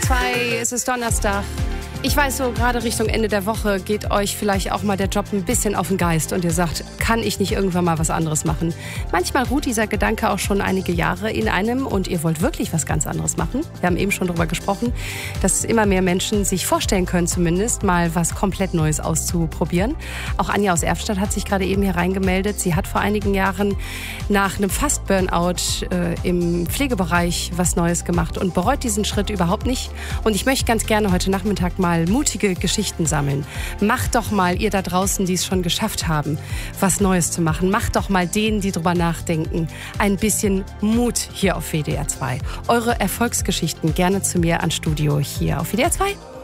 2, es ist Donnerstag. Ich weiß so, gerade Richtung Ende der Woche geht euch vielleicht auch mal der Job ein bisschen auf den Geist und ihr sagt, kann ich nicht irgendwann mal was anderes machen? Manchmal ruht dieser Gedanke auch schon einige Jahre in einem und ihr wollt wirklich was ganz anderes machen. Wir haben eben schon darüber gesprochen, dass immer mehr Menschen sich vorstellen können, zumindest mal was komplett Neues auszuprobieren. Auch Anja aus Erfstadt hat sich gerade eben hier reingemeldet. Sie hat vor einigen Jahren nach einem Fast-Burnout im Pflegebereich was Neues gemacht und bereut diesen Schritt überhaupt nicht. Und ich möchte ganz gerne heute Nachmittag mal mutige Geschichten sammeln. Macht doch mal, ihr da draußen, die es schon geschafft haben, was Neues zu machen. Macht doch mal denen, die drüber nachdenken, ein bisschen Mut hier auf WDR 2. Eure Erfolgsgeschichten gerne zu mir ans Studio hier auf WDR 2.